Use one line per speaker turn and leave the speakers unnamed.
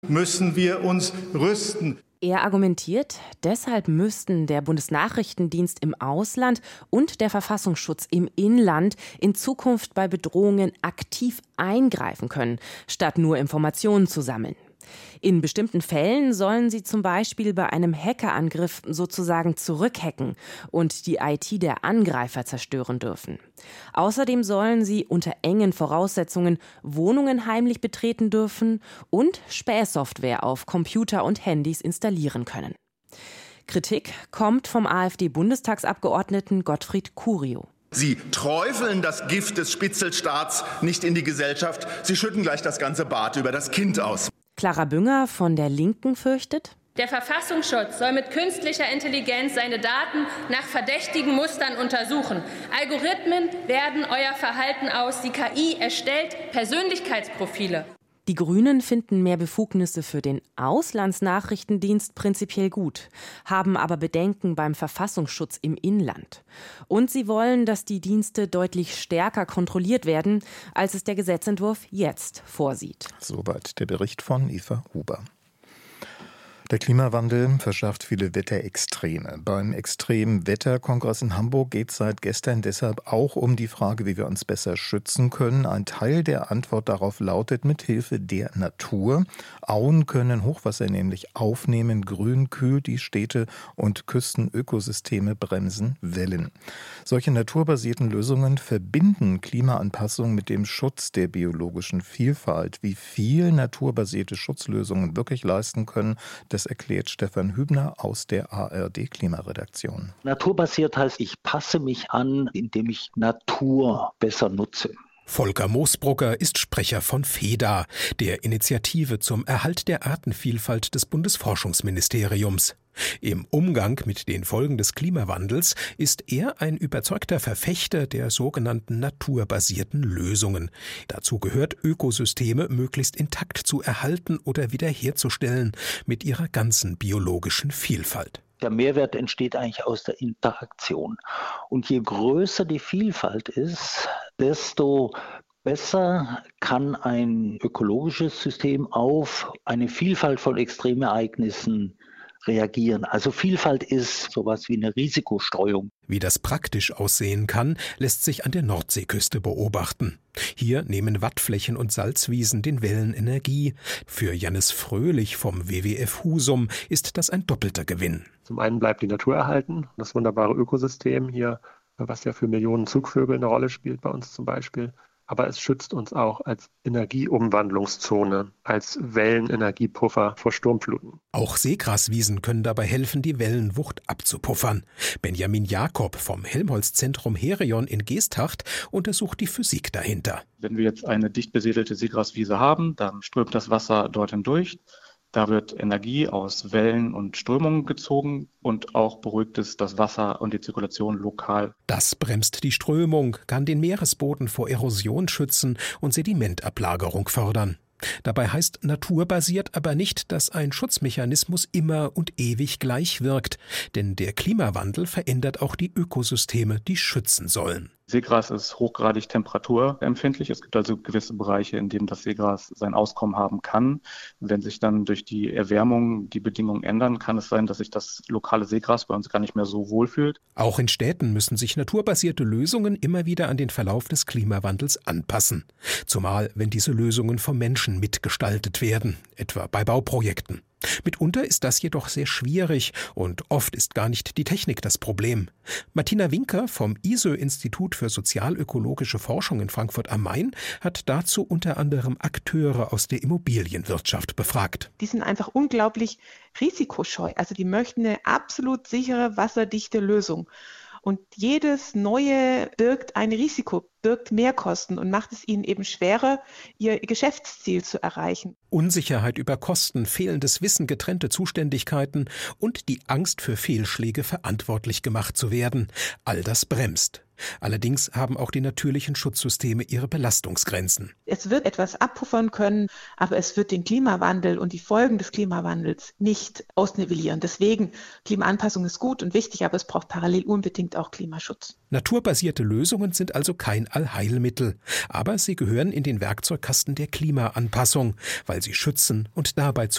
müssen wir uns rüsten.
Er argumentiert, deshalb müssten der Bundesnachrichtendienst im Ausland und der Verfassungsschutz im Inland in Zukunft bei Bedrohungen aktiv eingreifen können, statt nur Informationen zu sammeln. In bestimmten Fällen sollen sie zum Beispiel bei einem Hackerangriff sozusagen zurückhacken und die IT der Angreifer zerstören dürfen. Außerdem sollen sie unter engen Voraussetzungen Wohnungen heimlich betreten dürfen und Spähsoftware auf Computer und Handys installieren können. Kritik kommt vom AfD-Bundestagsabgeordneten Gottfried Curio.
Sie träufeln das Gift des Spitzelstaats nicht in die Gesellschaft, sie schütten gleich das ganze Bad über das Kind aus.
Clara Bünger von der Linken fürchtet:
Der Verfassungsschutz soll mit künstlicher Intelligenz seine Daten nach verdächtigen Mustern untersuchen. Algorithmen werten euer Verhalten aus. Die KI erstellt Persönlichkeitsprofile.
Die Grünen finden mehr Befugnisse für den Auslandsnachrichtendienst prinzipiell gut, haben aber Bedenken beim Verfassungsschutz im Inland. Und sie wollen, dass die Dienste deutlich stärker kontrolliert werden, als es der Gesetzentwurf jetzt vorsieht.
Soweit der Bericht von Eva Huber. Der Klimawandel verschafft viele Wetterextreme. Beim Extremwetterkongress in Hamburg geht es seit gestern deshalb auch um die Frage, wie wir uns besser schützen können. Ein Teil der Antwort darauf lautet, mithilfe der Natur. Auen können Hochwasser nämlich aufnehmen, Grün kühlt die Städte und Küstenökosysteme bremsen Wellen. Solche naturbasierten Lösungen verbinden Klimaanpassung mit dem Schutz der biologischen Vielfalt. Wie viel naturbasierte Schutzlösungen wirklich leisten können, das erklärt Stefan Hübner aus der ARD-Klimaredaktion.
Naturbasiert heißt, ich passe mich an, indem ich Natur besser nutze.
Volker Moosbrugger ist Sprecher von FEDA, der Initiative zum Erhalt der Artenvielfalt des Bundesforschungsministeriums. Im Umgang mit den Folgen des Klimawandels ist er ein überzeugter Verfechter der sogenannten naturbasierten Lösungen. Dazu gehört, Ökosysteme möglichst intakt zu erhalten oder wiederherzustellen mit ihrer ganzen biologischen Vielfalt.
Der Mehrwert entsteht eigentlich aus der Interaktion. Und je größer die Vielfalt ist, desto besser kann ein ökologisches System auf eine Vielfalt von Extremereignissen reagieren. Also Vielfalt ist sowas wie eine Risikostreuung.
Wie das praktisch aussehen kann, lässt sich an der Nordseeküste beobachten. Hier nehmen Wattflächen und Salzwiesen den Wellen Energie. Für Jannis Fröhlich vom WWF Husum ist das ein doppelter Gewinn.
Zum einen bleibt die Natur erhalten, das wunderbare Ökosystem hier, was ja für Millionen Zugvögel eine Rolle spielt bei uns zum Beispiel. Aber es schützt uns auch als Energieumwandlungszone, als Wellenenergiepuffer vor Sturmfluten.
Auch Seegraswiesen können dabei helfen, die Wellenwucht abzupuffern. Benjamin Jakob vom Helmholtz-Zentrum Herion in Geesthacht untersucht die Physik dahinter.
Wenn wir jetzt eine dicht besiedelte Seegraswiese haben, dann strömt das Wasser dort hindurch. Da wird Energie aus Wellen und Strömungen gezogen und auch beruhigt es das Wasser und die Zirkulation lokal.
Das bremst die Strömung, kann den Meeresboden vor Erosion schützen und Sedimentablagerung fördern. Dabei heißt naturbasiert aber nicht, dass ein Schutzmechanismus immer und ewig gleich wirkt. Denn der Klimawandel verändert auch die Ökosysteme, die schützen sollen.
Seegras ist hochgradig temperaturempfindlich. Es gibt also gewisse Bereiche, in denen das Seegras sein Auskommen haben kann. Wenn sich dann durch die Erwärmung die Bedingungen ändern, kann es sein, dass sich das lokale Seegras bei uns gar nicht mehr so wohlfühlt.
Auch in Städten müssen sich naturbasierte Lösungen immer wieder an den Verlauf des Klimawandels anpassen. Zumal, wenn diese Lösungen vom Menschen mitgestaltet werden, etwa bei Bauprojekten. Mitunter ist das jedoch sehr schwierig und oft ist gar nicht die Technik das Problem. Martina Winker vom ISÖ-Institut für sozialökologische Forschung in Frankfurt am Main hat dazu unter anderem Akteure aus der Immobilienwirtschaft befragt.
Die sind einfach unglaublich risikoscheu. Also die möchten eine absolut sichere, wasserdichte Lösung. Und jedes Neue birgt ein Risiko, birgt Mehrkosten und macht es ihnen eben schwerer, ihr Geschäftsziel zu erreichen.
Unsicherheit über Kosten, fehlendes Wissen, getrennte Zuständigkeiten und die Angst für Fehlschläge verantwortlich gemacht zu werden. All das bremst. Allerdings haben auch die natürlichen Schutzsysteme ihre Belastungsgrenzen.
Es wird etwas abpuffern können, aber es wird den Klimawandel und die Folgen des Klimawandels nicht ausnivellieren. Deswegen, Klimaanpassung ist gut und wichtig, aber es braucht parallel unbedingt auch Klimaschutz.
Naturbasierte Lösungen sind also kein Allheilmittel, aber sie gehören in den Werkzeugkasten der Klimaanpassung, weil sie schützen und dabei